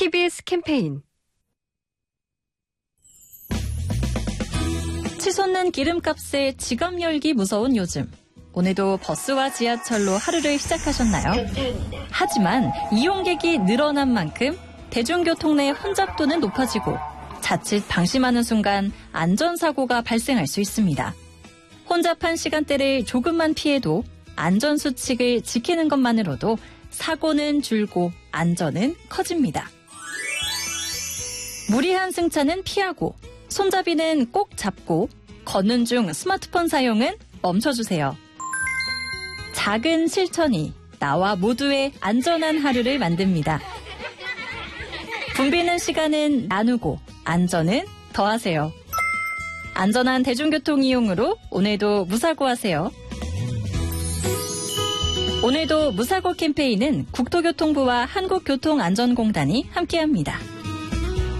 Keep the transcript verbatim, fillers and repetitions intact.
티비에스 캠페인 치솟는 기름값에 지갑 열기 무서운 요즘. 오늘도 버스와 지하철로 하루를 시작하셨나요? 하지만 이용객이 늘어난 만큼 대중교통 내 혼잡도는 높아지고 자칫 방심하는 순간 안전사고가 발생할 수 있습니다. 혼잡한 시간대를 조금만 피해도 안전수칙을 지키는 것만으로도 사고는 줄고 안전은 커집니다. 무리한 승차는 피하고 손잡이는 꼭 잡고 걷는 중 스마트폰 사용은 멈춰주세요. 작은 실천이 나와 모두의 안전한 하루를 만듭니다. 붐비는 시간은 나누고 안전은 더하세요. 안전한 대중교통 이용으로 오늘도 무사고하세요. 오늘도 무사고 캠페인은 국토교통부와 한국교통안전공단이 함께합니다.